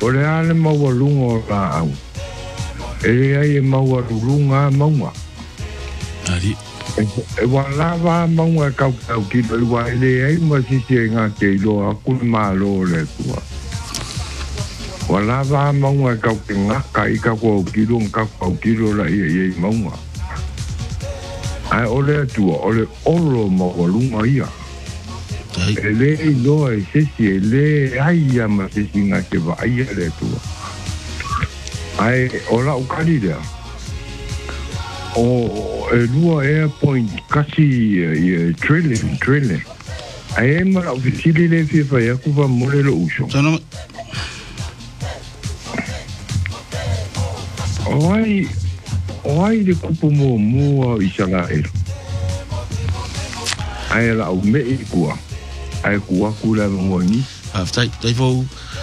le ale maua lunga o la au. E ai e maua lunga maua. Ari. E lava maua kau kilo i wa ele ai ma sisi e ngā te iloa kuni malo le kua. Lava maua kau ke ngaka i kau kilo la i maua. Ai ole atua, ole olo maua lunga ia. E le iloa e sisi e le aia ma sisi ngā ke wa aia le tua. Ai ola ukari lea. O e lua airpoint kasi trillion. Ai e mara ofisili le fifa ya kuwa mole lo uso. Oai le kupu mua isala ero. Ai la au me i kua. Ai kua kula mua ni. Tai fau.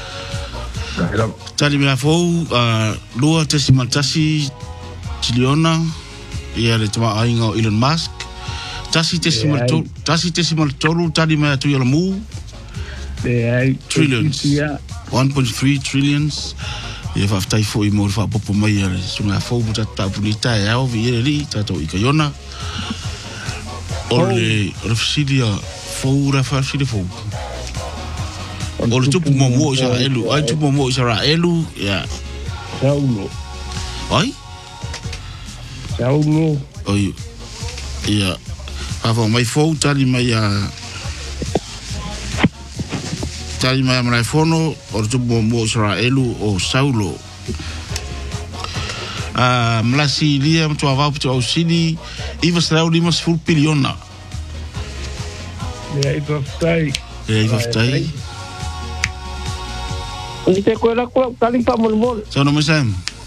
Tali mea fau, lua tesi matasi tiliona, ia le tama ainga o Elon Musk. Tasi tesi maltolu, tali mea tu yala mu. Trillions. 1.3 trillions. Ia whaftai fo i mōri whapopo mai ale. Sunga fau muta tapunita e au vi ere li, tato i kaiona. Ole fisili a fau ra fisili fau. Ole tupu momo i sara elu. Ai tupu momo i sara elu. Ia. Saulo. Ai? Saulo. Oi. Ia. Papa mai fau tali mai a... Tali mai a manai fono. Ole tupu momo i sara elu o Saulo. Malasi lia mtu avau pitu au sini. Iwa sarau 5 piliona. Ia iwa ftai. Ia iwa ftai. Ni te koe kua kaling pa mol. Sao no me sam?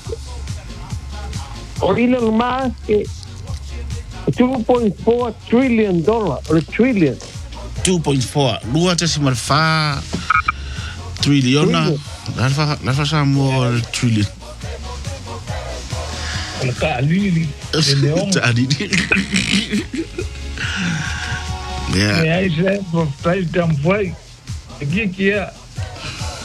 O Elon Musk $2.4 trillion or trillion. 2.4. Lua tesi marfa triliona. Lafa sa mo trillion. Ka alili. Ta alili. Ja. Ja, hij zei, wat tijd dan voor. Ik